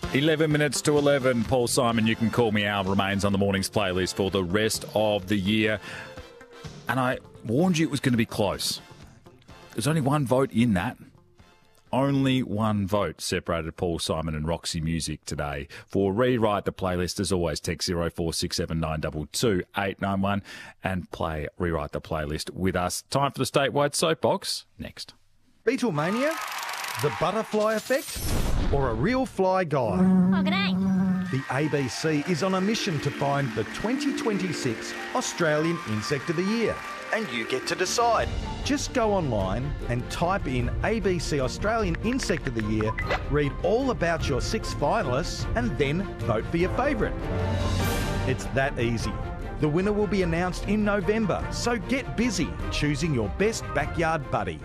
11 minutes to 11. Paul Simon, You Can Call Me Al, remains on the morning's playlist for the rest of the year. And I warned you it was going to be close. There's only one vote in that. Only one vote separated Paul Simon and Roxy Music today. For Rewrite the Playlist, as always, text 0467922891 and play Rewrite the Playlist with us. Time for the statewide soapbox. Next. Beatlemania? The Butterfly Effect? Or a real fly guy? Oh, g'day. The ABC is on a mission to find the 2026 Australian Insect of the Year. And you get to decide. Just go online and type in ABC Australian Insect of the Year, read all about your 6 finalists, and then vote for your favourite. It's that easy. The winner will be announced in November, so get busy choosing your best backyard buddy.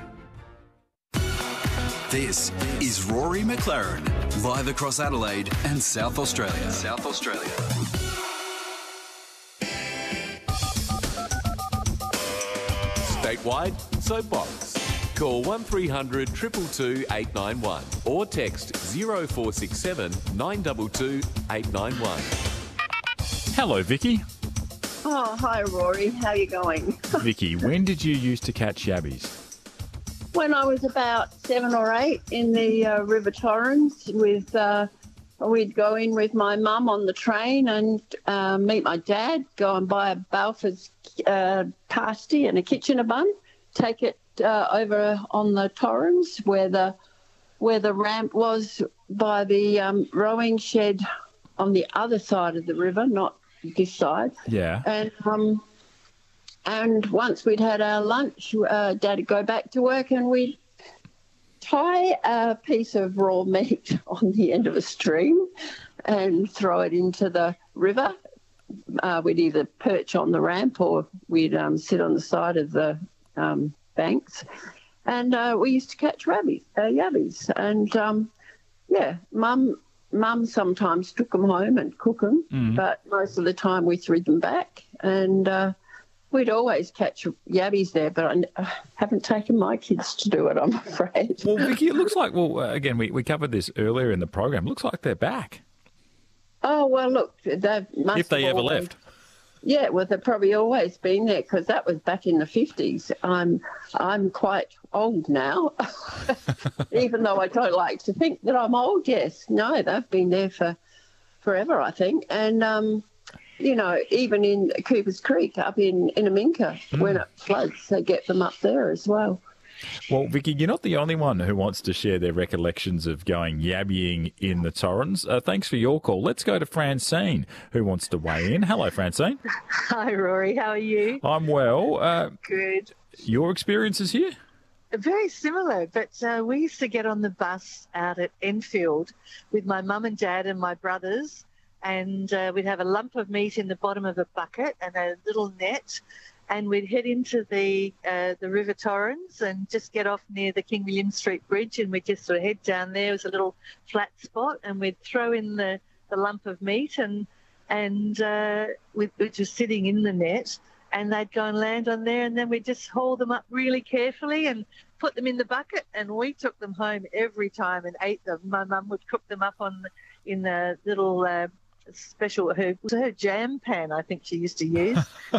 This is Rory McLaren, live across Adelaide and South Australia. South Australia. Statewide Soapbox. Call 1300 222 891 or text 0467 922 891. Hello, Vicky. Oh, hi, Rory. How are you going? Vicky, when did you used to catch yabbies? When I was about 7 or 8 in the River Torrens, we'd go in with my mum on the train and meet my dad, go and buy a Balfour's pasty and a Kitchener bun, take it over on the Torrens where the ramp was by the rowing shed on the other side of the river, not this side. Yeah. And once we'd had our lunch, Dad would go back to work and we'd tie a piece of raw meat on the end of a string and throw it into the river. We'd either perch on the ramp or we'd sit on the side of the banks. And we used to catch yabbies. And, Mum sometimes took them home and cook them, but most of the time we threw them back. And we'd always catch yabbies there, but I haven't taken my kids to do it, I'm afraid. Well, Vicky, it looks like, again, we covered this earlier in the program. It looks like they're back. Oh, well, look, they must if they have ever always, left. Yeah, well, they've probably always been there because that was back in the 50s. I'm quite old now, even though I don't like to think that I'm old, yes. No, they've been there for forever, I think. And, even in Cooper's Creek up in Inaminka, when it floods, they get them up there as well. Well, Vicky, you're not the only one who wants to share their recollections of going yabbying in the Torrens. Thanks for your call. Let's go to Francine, who wants to weigh in. Hello, Francine. Hi, Rory. How are you? I'm well. Good. Your experiences here? Very similar, but we used to get on the bus out at Enfield with my mum and dad and my brothers, and we'd have a lump of meat in the bottom of a bucket and a little net, and we'd head into the River Torrens and just get off near the King William Street Bridge, and we'd just sort of head down there. It was a little flat spot, and we'd throw in the lump of meat and which was sitting in the net, and they'd go and land on there, and then we'd just haul them up really carefully and put them in the bucket, and we took them home every time and ate them. My mum would cook them up in the little special her jam pan, I think she used to use,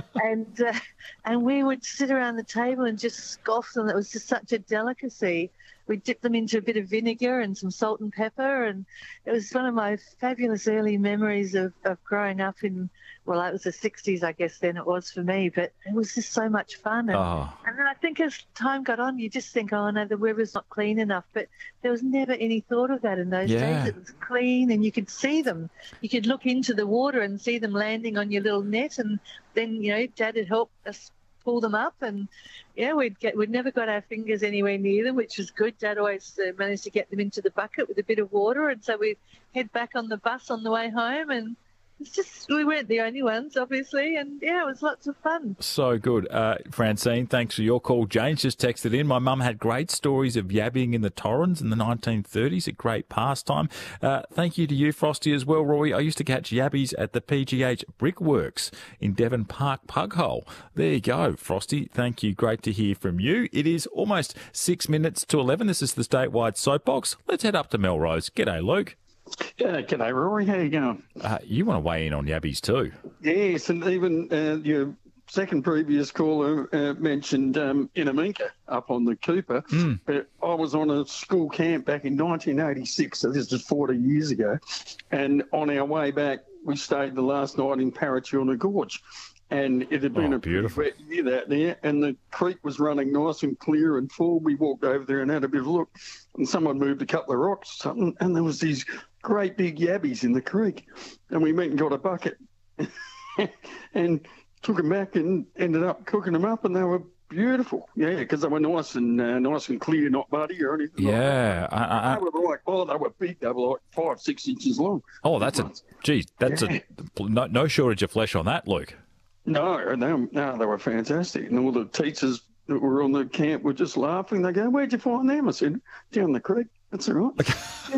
and we would sit around the table and just scoff them. It was just such a delicacy. We'd dip them into a bit of vinegar and some salt and pepper, and it was one of my fabulous early memories of growing up in, well, it was the 60s, I guess then it was for me, but it was just so much fun. And then I think as time got on, you just think, oh, no, the river's not clean enough, but there was never any thought of that in those days. It was clean and you could see them. You could look into the water and see them landing on your little net, and then, Dad would help us pull them up, and we'd never got our fingers anywhere near them, which was good. Dad always managed to get them into the bucket with a bit of water, and so we'd head back on the bus on the way home, and it's just, we weren't the only ones, obviously, and it was lots of fun. So good. Francine, thanks for your call. James just texted in. My mum had great stories of yabbying in the Torrens in the 1930s, a great pastime. Thank you to you, Frosty, as well, Roy. I used to catch yabbies at the PGH Brickworks in Devon Park Pughole. There you go, Frosty. Thank you. Great to hear from you. It is almost 6 minutes to 11. This is the statewide soapbox. Let's head up to Melrose. G'day, Luke. G'day, Rory. How you going? You want to weigh in on yabbies too? Yes, and even your second previous caller mentioned Inaminka up on the Cooper. But I was on a school camp back in 1986, so this is 40 years ago. And on our way back, we stayed the last night in Parachuna Gorge. And it had been a beautiful pretty wet year out there, and the creek was running nice and clear and full. We walked over there and had a bit of a look, and someone moved a couple of rocks or something, and there was these great big yabbies in the creek. And we went and got a bucket and took them back and ended up cooking them up, and they were beautiful. Yeah, because they were nice and clear, not muddy or anything. Yeah. They were big. They were like 5-6 inches long. Oh, that's no shortage of flesh on that, Luke. No, they were fantastic. And all the teachers that were on the camp were just laughing. They go, "Where'd you find them?" I said, "Down the creek." That's all right.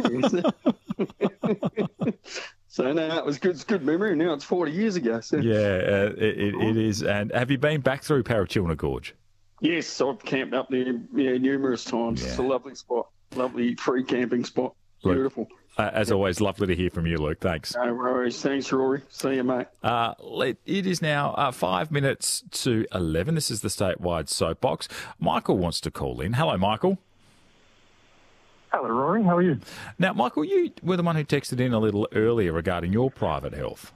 So, no, it was good. It's good memory. Now it's 40 years ago. So. Yeah, it is. And have you been back through Parachuna Gorge? Yes, I've camped up there numerous times. Yeah. It's a lovely spot. Lovely free camping spot. Beautiful. As always, lovely to hear from you, Luke. Thanks. No worries. Thanks, Rory. See you, mate. It is now 5 minutes to 11. This is the Statewide Soapbox. Michael wants to call in. Hello, Michael. Hello, Rory. How are you? Now, Michael, you were the one who texted in a little earlier regarding your private health.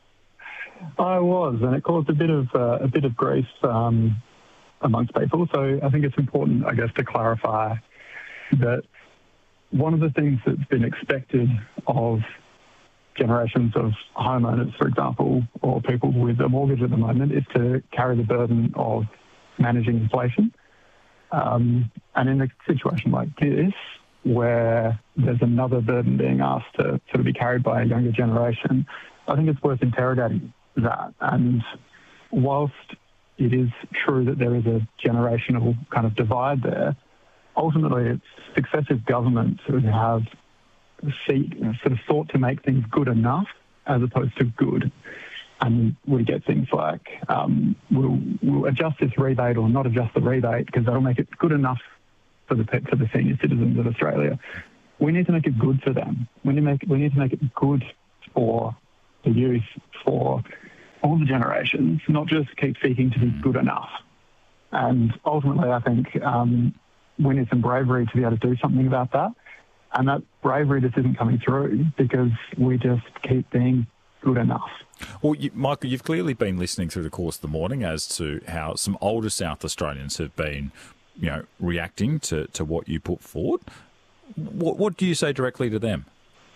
I was, and it caused a bit of grief amongst people. So I think it's important, I guess, to clarify that one of the things that's been expected of generations of homeowners, for example, or people with a mortgage at the moment, is to carry the burden of managing inflation. And in a situation like this, where there's another burden being asked to sort of be carried by a younger generation, I think it's worth interrogating that. And whilst it is true that there is a generational kind of divide there, ultimately it's successive governments who have sort of sought to make things good enough as opposed to good. And we get things like we'll adjust this rebate or not adjust the rebate because that'll make it good enough for the senior citizens of Australia. We need to make it good for them. We need to make it good for the youth, for all the generations, not just keep seeking to be good enough. And ultimately, I think we need some bravery to be able to do something about that. And that bravery just isn't coming through because we just keep being good enough. Well, Michael, you've clearly been listening through the course of the morning as to how some older South Australians have been, reacting to what you put forward. What do you say directly to them?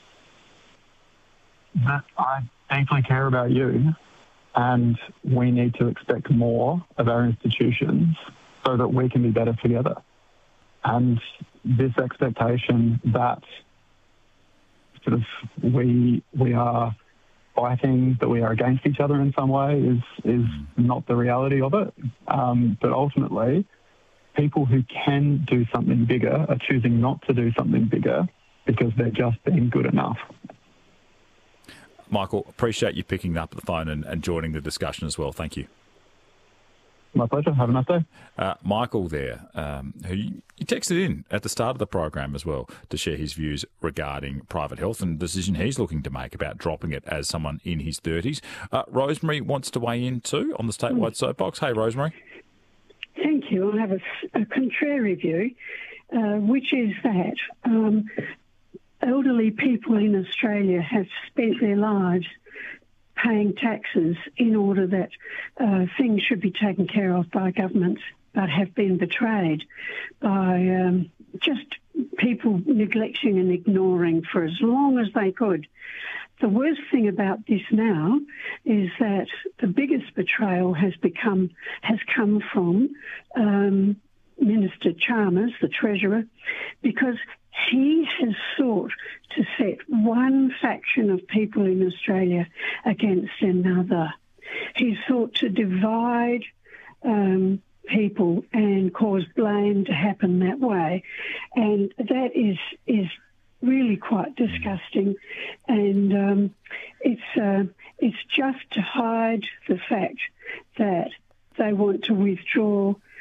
That I deeply care about you, and we need to expect more of our institutions so that we can be better together. And this expectation that sort of we are fighting, that we are against each other in some way is not the reality of it. But ultimately, people who can do something bigger are choosing not to do something bigger because they're just being good enough. Michael, appreciate you picking up the phone and joining the discussion as well. Thank you. My pleasure. Have a nice day. Michael there, who he texted in at the start of the program as well to share his views regarding private health and the decision he's looking to make about dropping it as someone in his 30s. Rosemary wants to weigh in too on the Statewide Soapbox. Hey, Rosemary. Thank you. I have a contrary view, which is that elderly people in Australia have spent their lives paying taxes in order that things should be taken care of by governments, but have been betrayed by just people neglecting and ignoring for as long as they could. The worst thing about this now is that the biggest betrayal has come from Minister Chalmers, the Treasurer, because he has sought to set one faction of people in Australia against another. He sought to divide people and cause blame to happen that way. And that is really quite disgusting. And it's just to hide the fact that they want to withdraw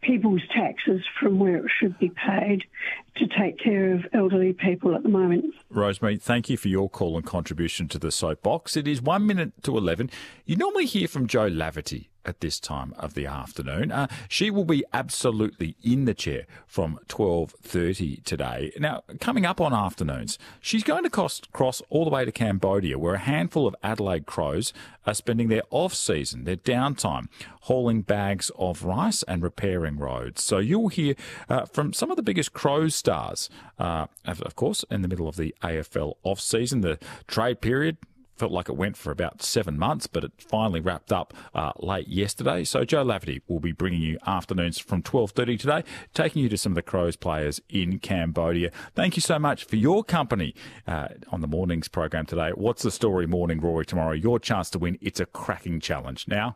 people's taxes from where it should be paid to take care of elderly people at the moment. Rosemary, thank you for your call and contribution to the soapbox. It is 1 minute to 11. You normally hear from Jo Laverty at this time of the afternoon. She will be absolutely in the chair from 12:30 today. Now, coming up on afternoons, she's going to cross all the way to Cambodia, where a handful of Adelaide Crows are spending their off-season, their downtime, hauling bags of rice and repairing roads. So you'll hear from some of the biggest Crows stars, of course, in the middle of the AFL off-season. The trade period felt like it went for about 7 months, but it finally wrapped up late yesterday. So Jo Laverty will be bringing you afternoons from 12:30 today, taking you to some of the Crows players in Cambodia. Thank you so much for your company on the morning's program today. What's the Story Morning, Rory, tomorrow? Your chance to win. It's a cracking challenge. Now,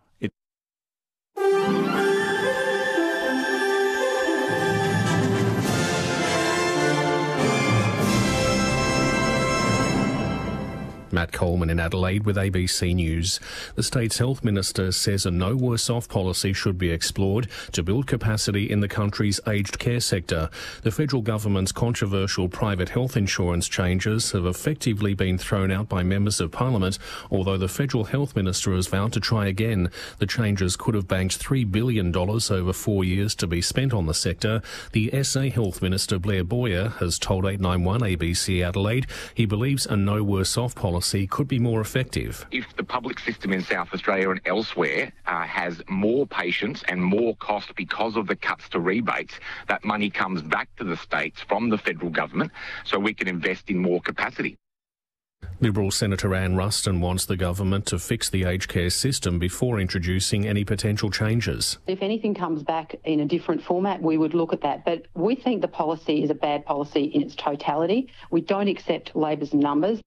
Matt Coleman in Adelaide with ABC News. The state's health minister says a no worse off policy should be explored to build capacity in the country's aged care sector. The federal government's controversial private health insurance changes have effectively been thrown out by members of parliament, although the federal health minister has vowed to try again. The changes could have banked $3 billion over 4 years to be spent on the sector. The SA health minister Blair Boyer has told 891 ABC Adelaide he believes a no worse off policy could be more effective. If the public system in South Australia and elsewhere has more patients and more cost because of the cuts to rebates, that money comes back to the states from the federal government so we can invest in more capacity. Liberal Senator Anne Ruston wants the government to fix the aged care system before introducing any potential changes. If anything comes back in a different format, we would look at that. But we think the policy is a bad policy in its totality. We don't accept Labor's numbers.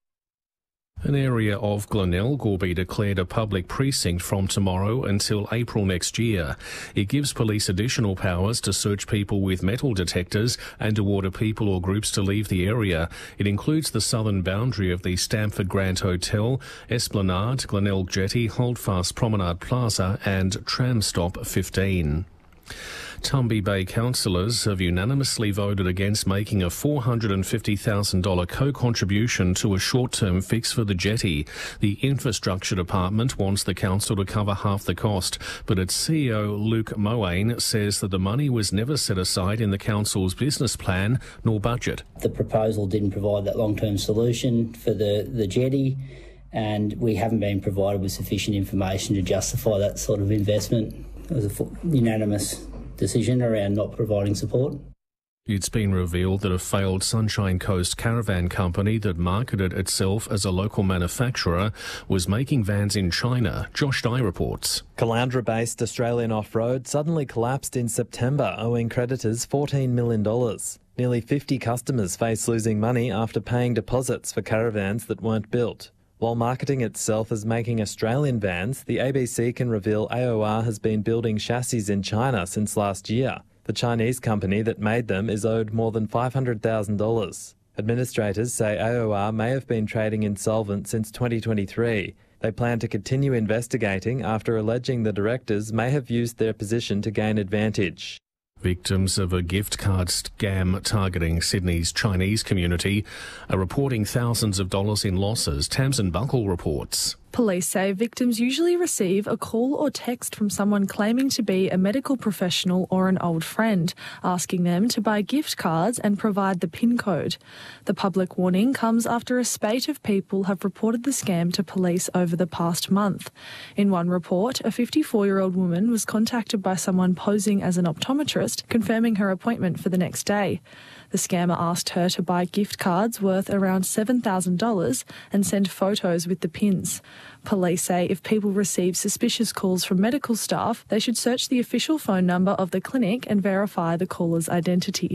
An area of Glenelg will be declared a public precinct from tomorrow until April next year. It gives police additional powers to search people with metal detectors and to order people or groups to leave the area. It includes the southern boundary of the Stamford Grand Hotel, Esplanade, Glenelg Jetty, Holdfast Promenade Plaza and Tram Stop 15. Tumby Bay councillors have unanimously voted against making a $450,000 co-contribution to a short-term fix for the jetty. The Infrastructure Department wants the council to cover half the cost, but its CEO Luke Moane says that the money was never set aside in the council's business plan nor budget. The proposal didn't provide that long-term solution for the jetty, and we haven't been provided with sufficient information to justify that sort of investment. It was a unanimous decision around not providing support. It's been revealed that a failed Sunshine Coast caravan company that marketed itself as a local manufacturer was making vans in China. Josh Dye reports. Caloundra-based Australian Off-Road suddenly collapsed in September, owing creditors $14 million. Nearly 50 customers face losing money after paying deposits for caravans that weren't built. While marketing itself as making Australian vans, the ABC can reveal AOR has been building chassis in China since last year. The Chinese company that made them is owed more than $500,000. Administrators say AOR may have been trading insolvent since 2023. They plan to continue investigating after alleging the directors may have used their position to gain advantage. Victims of a gift card scam targeting Sydney's Chinese community are reporting thousands of dollars in losses. Tamsin Buckle reports. Police say victims usually receive a call or text from someone claiming to be a medical professional or an old friend, asking them to buy gift cards and provide the PIN code. The public warning comes after a spate of people have reported the scam to police over the past month. In one report, a 54-year-old woman was contacted by someone posing as an optometrist, confirming her appointment for the next day. The scammer asked her to buy gift cards worth around $7,000 and send photos with the pins. Police say if people receive suspicious calls from medical staff, they should search the official phone number of the clinic and verify the caller's identity.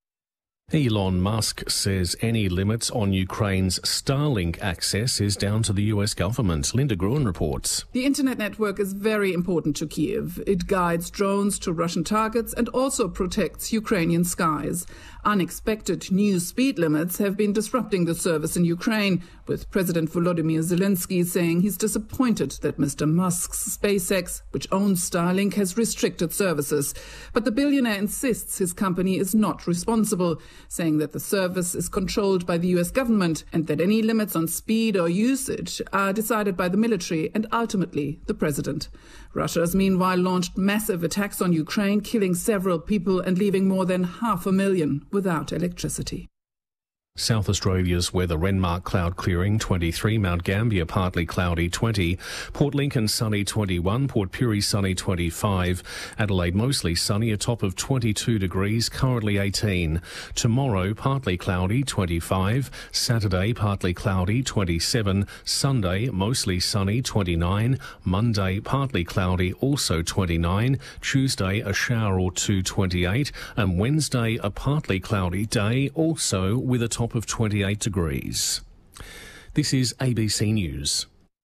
Elon Musk says any limits on Ukraine's Starlink access is down to the US government. Linda Gruen reports. The internet network is very important to Kyiv. It guides drones to Russian targets and also protects Ukrainian skies. Unexpected new speed limits have been disrupting the service in Ukraine, with President Volodymyr Zelensky saying he's disappointed that Mr. Musk's SpaceX, which owns Starlink, has restricted services. But the billionaire insists his company is not responsible, saying that the service is controlled by the US government and that any limits on speed or usage are decided by the military and ultimately the president. Russia has meanwhile launched massive attacks on Ukraine, killing several people and leaving more than 500,000 without electricity. South Australia's weather: Renmark cloud clearing 23, Mount Gambier partly cloudy 20, Port Lincoln sunny 21, Port Pirie sunny 25, Adelaide mostly sunny, a top of 22 degrees, currently 18. Tomorrow partly cloudy 25, Saturday partly cloudy 27, Sunday mostly sunny 29, Monday partly cloudy also 29, Tuesday a shower or two 28, and Wednesday a partly cloudy day also with a top of 28 degrees. This is ABC News.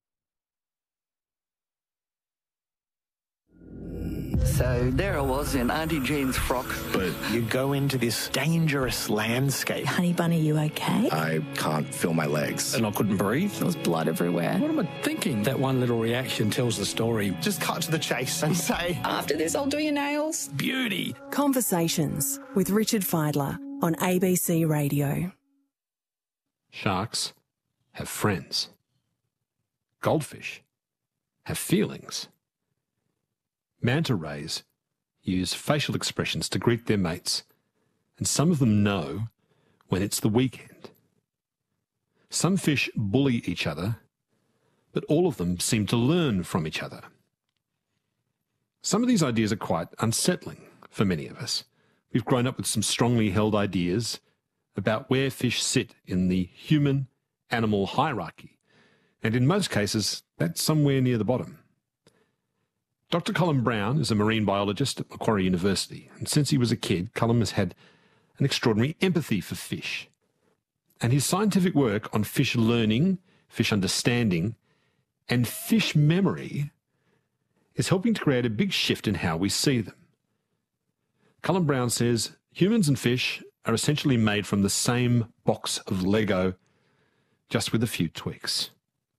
So there I was in Auntie Jean's frock. But you go into this dangerous landscape. Honey Bunny, you okay? I can't feel my legs. And I couldn't breathe. There was blood everywhere. What am I thinking? That one little reaction tells the story. Just cut to the chase and say, after this, I'll do your nails. Beauty. Conversations with Richard Fidler on ABC Radio. Sharks have friends. Goldfish have feelings. Manta rays use facial expressions to greet their mates, and some of them know when it's the weekend. Some fish bully each other, but all of them seem to learn from each other. Some of these ideas are quite unsettling for many of us. We've grown up with some strongly held ideas about where fish sit in the human-animal hierarchy, and in most cases, that's somewhere near the bottom. Dr. Colin Brown is a marine biologist at Macquarie University, and since he was a kid, Colin has had an extraordinary empathy for fish. And his scientific work on fish learning, fish understanding, and fish memory is helping to create a big shift in how we see them. Colin Brown says humans and fish are essentially made from the same box of Lego, just with a few tweaks.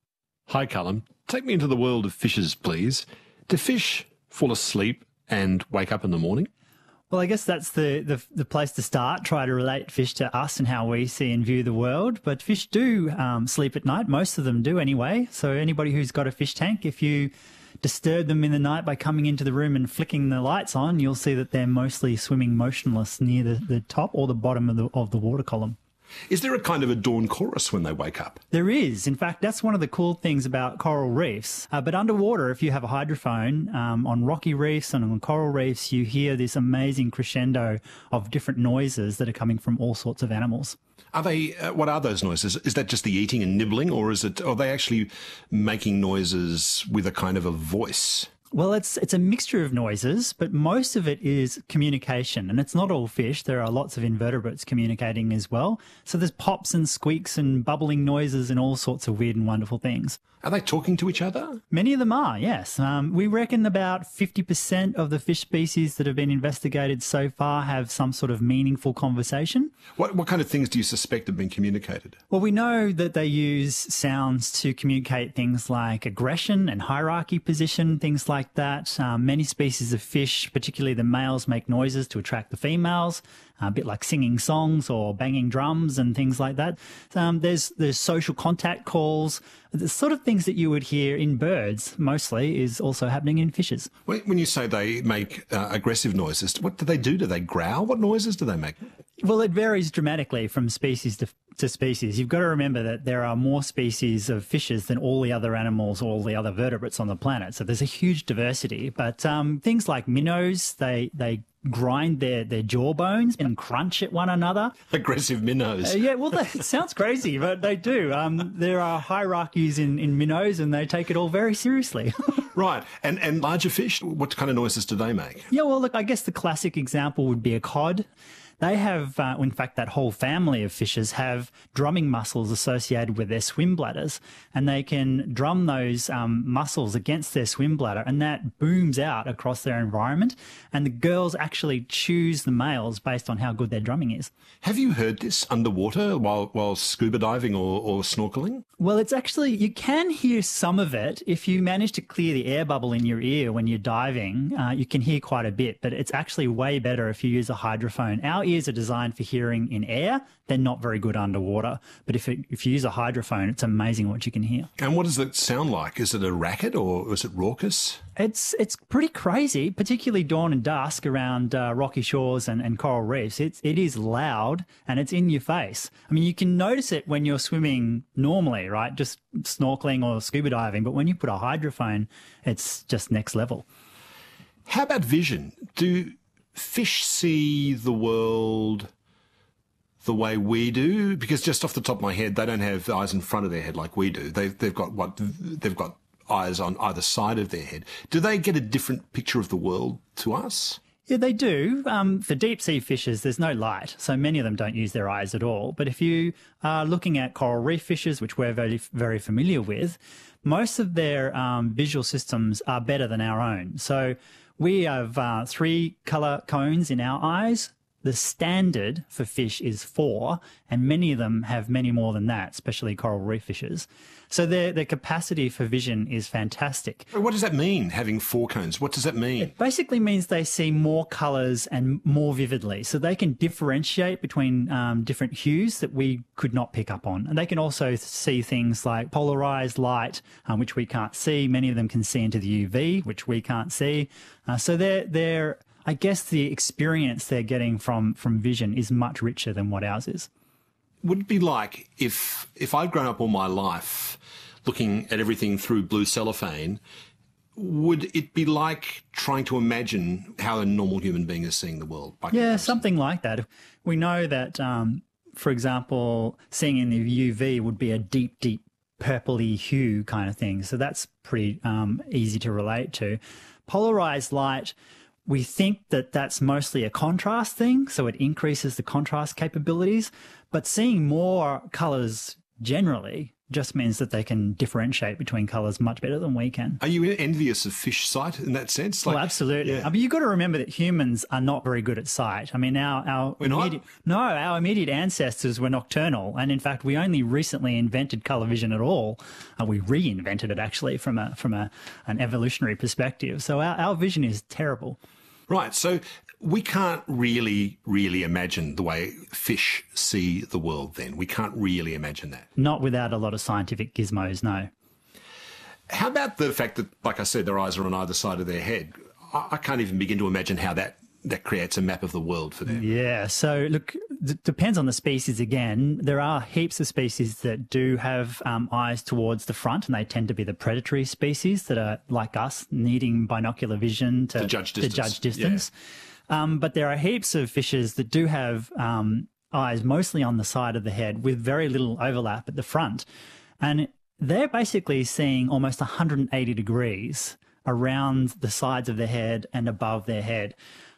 Hi, Colin. Take me into the world of fishes, please. Do fish fall asleep and wake up in the morning? Well, I guess that's the place to start, try to relate fish to us and how we see and view the world. But fish do sleep at night. Most of them do anyway. So anybody who's got a fish tank, if you disturb them in the night by coming into the room and flicking the lights on, you'll see that they're mostly swimming motionless near the top or the bottom of the water column. Is there a kind of a dawn chorus when they wake up? There is. In fact, that's one of the cool things about coral reefs. But underwater, if you have a hydrophone, on rocky reefs and on coral reefs, you hear this amazing crescendo of different noises that are coming from all sorts of animals. Are they? What are those noises? Is that just the eating and nibbling, or are they actually making noises with a kind of a voice? Well, it's a mixture of noises, but most of it is communication. And it's not all fish. There are lots of invertebrates communicating as well. So there's pops and squeaks and bubbling noises and all sorts of weird and wonderful things. Are they talking to each other? Many of them are, yes. We reckon about 50% of the fish species that have been investigated so far have some sort of meaningful conversation. What kind of things do you suspect have been communicated? Well, we know that they use sounds to communicate things like aggression and hierarchy position, things like that. Many species of fish, particularly the males, make noises to attract the females, a bit like singing songs or banging drums and things like that. There's social contact calls. The sort of things that you would hear in birds mostly is also happening in fishes. When you say they make aggressive noises, what do they do? Do they growl? What noises do they make? Well, it varies dramatically from species to species. You've got to remember that there are more species of fishes than all the other animals, all the other vertebrates on the planet. So there's a huge diversity. But things like minnows, they grind their jawbones and crunch at one another. Aggressive minnows. Yeah, well, that sounds crazy, but they do. There are hierarchies in minnows, and they take it all very seriously. Right. And larger fish, what kind of noises do they make? Yeah, well, look, I guess the classic example would be a cod. they have, in fact, that whole family of fishes have drumming muscles associated with their swim bladders, and they can drum those muscles against their swim bladder, and that booms out across their environment, and the girls actually choose the males based on how good their drumming is. Have you heard this underwater while scuba diving or snorkeling? Well, it's actually, you can hear some of it. If you manage to clear the air bubble in your ear when you're diving, you can hear quite a bit, but it's actually way better if you use a hydrophone. Our ears are designed for hearing in air. They're not very good underwater. But if you use a hydrophone, it's amazing what you can hear. And what does it sound like? Is it a racket or is it raucous? It's pretty crazy, particularly dawn and dusk around rocky shores and coral reefs. It is loud and it's in your face. I mean, you can notice it when you're swimming normally, right? Just snorkeling or scuba diving. But when you put a hydrophone, it's just next level. How about vision? Do fish see the world the way we do? Because just off the top of my head, they don't have eyes in front of their head like we do. They've got eyes on either side of their head. Do they get a different picture of the world to us? Yeah, they do. For deep sea fishes, there's no light, so many of them don't use their eyes at all. But if you are looking at coral reef fishes, which we're very, very familiar with, most of their visual systems are better than our own. So we have 3 colour cones in our eyes. The standard for fish is 4, and many of them have many more than that, especially coral reef fishes. So their capacity for vision is fantastic. What does that mean, having 4 cones? What does that mean? It basically means they see more colours and more vividly. So they can differentiate between different hues that we could not pick up on. And they can also see things like polarised light, which we can't see. Many of them can see into the UV, which we can't see. So they're I guess the experience they're getting from vision is much richer than what ours is. Would it be like if I'd grown up all my life looking at everything through blue cellophane, would it be like trying to imagine how a normal human being is seeing the world? Yeah, something like that. We know that, for example, seeing in the UV would be a deep, deep purpley hue kind of thing. So that's pretty easy to relate to. Polarized light, we think that that's mostly a contrast thing, so it increases the contrast capabilities. But seeing more colours generally just means that they can differentiate between colours much better than we can. Are you envious of fish sight in that sense? Well, absolutely. Yeah. I mean, you've got to remember that humans are not very good at sight. I mean, our immediate ancestors were nocturnal, and in fact, we only recently invented colour vision at all. We reinvented it actually from an evolutionary perspective. So our vision is terrible. Right. So we can't really imagine the way fish see the world then. We can't really imagine that. Not without a lot of scientific gizmos, no. How about the fact that, like I said, their eyes are on either side of their head? I can't even begin to imagine how that creates a map of the world for them. Yeah, so look, it depends on the species again. There are heaps of species that do have eyes towards the front, and they tend to be the predatory species that are like us, needing binocular vision to judge distance. Yeah. But there are heaps of fishes that do have eyes mostly on the side of the head with very little overlap at the front. And they're basically seeing almost 180 degrees around the sides of their head and above their head.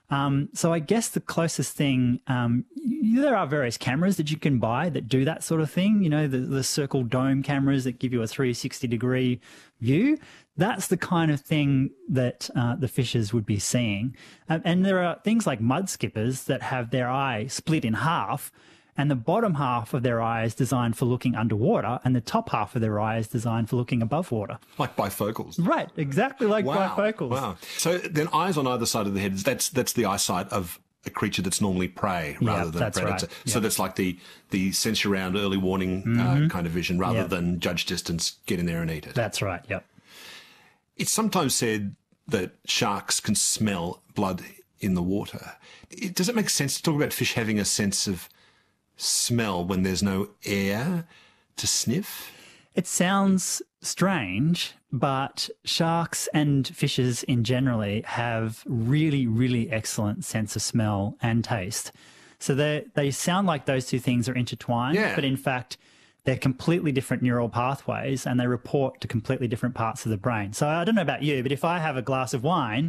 So I guess the closest thing, there are various cameras that you can buy that do that sort of thing. You know, the circle dome cameras that give you a 360-degree view. That's the kind of thing that the fishes would be seeing. And there are things like mud skippers that have their eye split in half, and the bottom half of their eye is designed for looking underwater, and the top half of their eye is designed for looking above water. Like bifocals. Right, exactly like bifocals. Wow. So then eyes on either side of the head, that's the eyesight of a creature that's normally prey rather than predator. Right. So that's like the sense around early warning kind of vision rather than judge distance, get in there and eat it. That's right, yep. It's sometimes said that sharks can smell blood in the water. Does it make sense to talk about fish having a sense of smell when there's no air to sniff? It sounds strange, but sharks and fishes in generally have really, really excellent sense of smell and taste. So they sound like those two things are intertwined, but in fact, they're completely different neural pathways and they report to completely different parts of the brain. So I don't know about you, but if I have a glass of wine,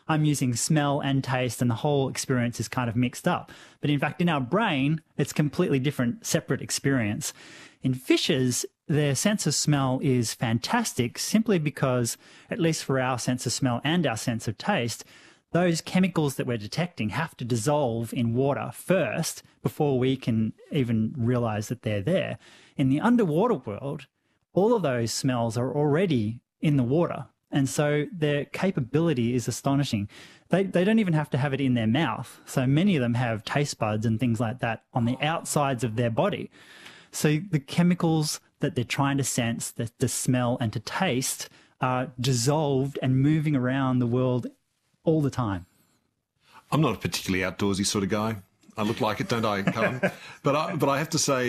I'm using smell and taste, and the whole experience is kind of mixed up. But in fact, in our brain, it's completely different, separate experience. In fishes, their sense of smell is fantastic simply because, at least for our sense of smell and our sense of taste, those chemicals that we're detecting have to dissolve in water first before we can even realize that they're there. In the underwater world, all of those smells are already in the water. And so their capability is astonishing. They don't even have to have it in their mouth. So many of them have taste buds and things like that on the outsides of their body. So the chemicals that they're trying to sense, the smell and to taste, are dissolved and moving around the world all the time. I'm not a particularly outdoorsy sort of guy. I look like it, don't I, Colin? but I have to say,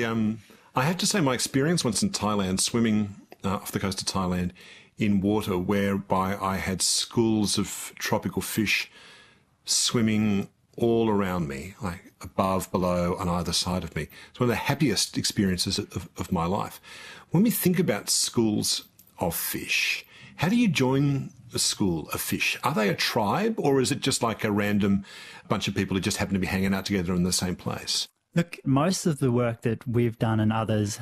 my experience once in Thailand, swimming off the coast of Thailand in water whereby I had schools of tropical fish swimming all around me, like above, below, on either side of me. It's one of the happiest experiences of my life. When we think about schools of fish, how do you join a school of fish? Are they a tribe, or is it just like a random bunch of people who just happen to be hanging out together in the same place? Look, most of the work that we've done and others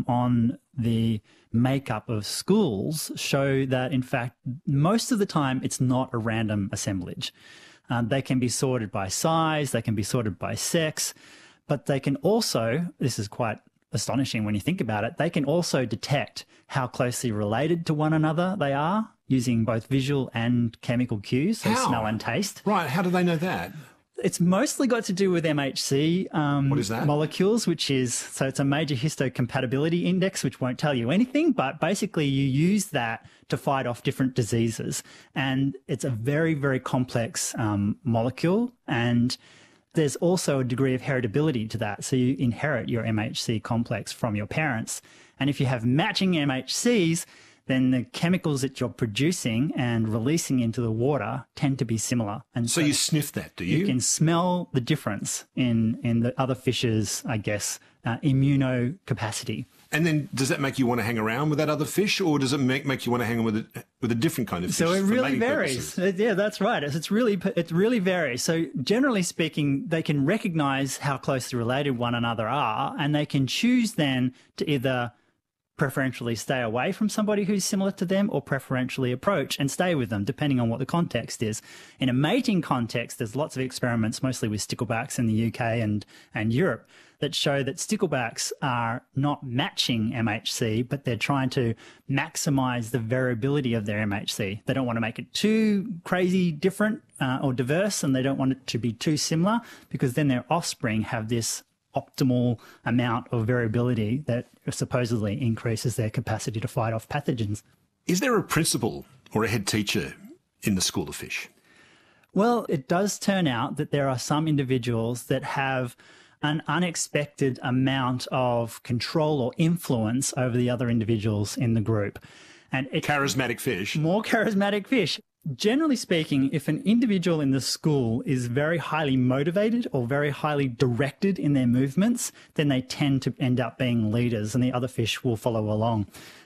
on the makeup of schools show that, in fact, most of the time it's not a random assemblage. They can be sorted by size, they can be sorted by sex, but they can also, this is quite astonishing when you think about it, they can also detect how closely related to one another they are using both visual and chemical cues, so smell and taste. Right, how do they know that? It's mostly got to do with MHC what is that? Molecules, which is, so it's a major histocompatibility index, which won't tell you anything, but basically you use that to fight off different diseases. And it's a very, very complex molecule, and there's also a degree of heritability to that. So you inherit your MHC complex from your parents. And if you have matching MHCs, then the chemicals that you're producing and releasing into the water tend to be similar. And so you sniff that, do you? You can smell the difference in the other fish's, I guess, immunocapacity. And then does that make you want to hang around with that other fish, or does it make you want to hang on with a different kind of fish? So it really varies. Yeah, that's right. It really varies. So generally speaking, they can recognize how closely related one another are, and they can choose then to either preferentially stay away from somebody who's similar to them or preferentially approach and stay with them, depending on what the context is. In a mating context, there's lots of experiments, mostly with sticklebacks in the UK and Europe, that show that sticklebacks are not matching MHC, but they're trying to maximize the variability of their MHC. They don't want to make it too crazy different or diverse, and they don't want it to be too similar, because then their offspring have this optimal amount of variability that supposedly increases their capacity to fight off pathogens. Is there a principal or a head teacher in the School of Fish? Well, it does turn out that there are some individuals that have an unexpected amount of control or influence over the other individuals in the group. And charismatic fish. More charismatic fish. Generally speaking, if an individual in the school is very highly motivated or very highly directed in their movements, then they tend to end up being leaders and the other fish will follow along.